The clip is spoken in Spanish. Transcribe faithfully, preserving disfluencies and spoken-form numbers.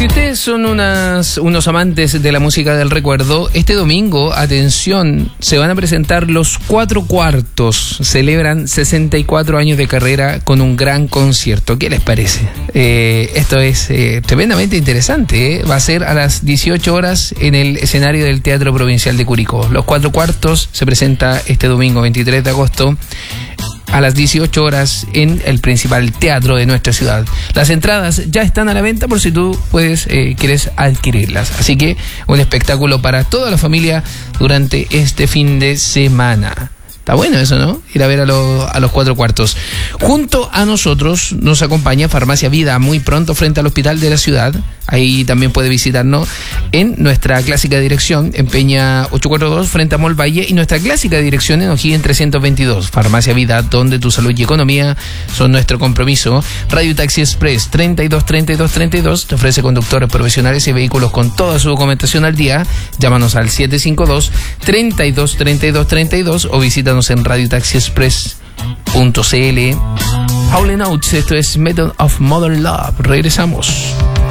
Si ustedes son unas, unos amantes de la música del recuerdo, este domingo, atención, se van a presentar Los Cuatro Cuartos. Celebran sesenta y cuatro años de carrera con un gran concierto. ¿Qué les parece? Eh, esto es eh, tremendamente interesante. ¿eh? Va a ser a las dieciocho horas en el escenario del Teatro Provincial de Curicó. Los Cuatro Cuartos se presenta este domingo veintitrés de agosto a las dieciocho horas en el principal teatro de nuestra ciudad. Las entradas ya están a la venta por si tú puedes, eh, quieres adquirirlas. Así que un espectáculo para toda la familia durante este fin de semana. Está bueno eso, ¿no? Ir a ver a, lo, a los Cuatro Cuartos. Junto a nosotros nos acompaña Farmacia Vida, muy pronto frente al hospital de la ciudad. Ahí también puede visitarnos en nuestra clásica dirección en Peña ochocientos cuarenta y dos frente a Mall Valle y nuestra clásica dirección en O'Higgins trescientos veintidós. Farmacia Vida, donde tu salud y economía son nuestro compromiso. Radio Taxi Express treinta y dos treinta y dos treinta y dos te ofrece conductores profesionales y vehículos con toda su documentación al día. Llámanos al siete cinco dos, treinta y dos treinta y dos treinta y dos o visítanos en radio taxi express punto c l. Howlin' Oates, esto es Method of Modern Love. Regresamos.